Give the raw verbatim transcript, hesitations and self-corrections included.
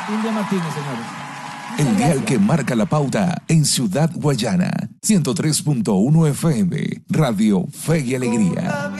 India Martínez, señores. El dial que marca la pauta en Ciudad Guayana, ciento tres punto uno F M, Radio Fe y Alegría.